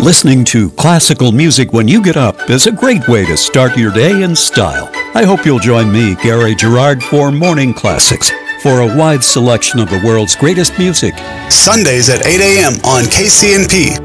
Listening to classical music when you get up is a great way to start your day in style. I hope you'll join me, Gary Gerard, for Morning Classics, for a wide selection of the world's greatest music. Sundays at 8 a.m. on KCNP,